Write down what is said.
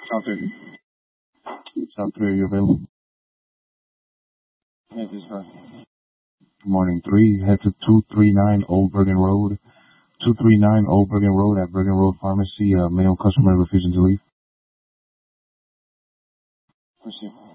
South 30. South 3, are you available? Yeah, this is her. Good morning. 3, head to 239 Old Bergen Road. 239 Old Bergen Road at Bergen Road Pharmacy. Male customer refusing to leave. Proceed.